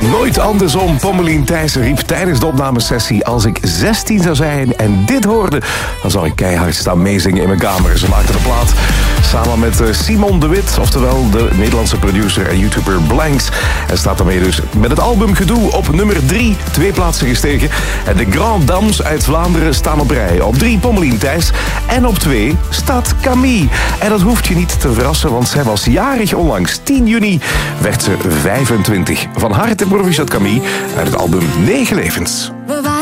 Nooit andersom. Pommelien Thijssen riep tijdens de opnamesessie: als ik 16 zou zijn en dit hoorde, dan zou ik keihard staan meezingen in mijn kamer. Ze maakte de plaat samen met Simon de Wit, oftewel de Nederlandse producer en YouTuber Blanks. En staat daarmee dus met het album Gedoe op nummer 3, 2 plaatsen gestegen. En de Grand Dames uit Vlaanderen staan op rij. Op 3 Pommelien Thijs en op 2 staat Camille. En dat hoeft je niet te verrassen, want zij was jarig onlangs. 10 juni werd ze 25. Van harte proficiat Camille uit het album 9 Levens.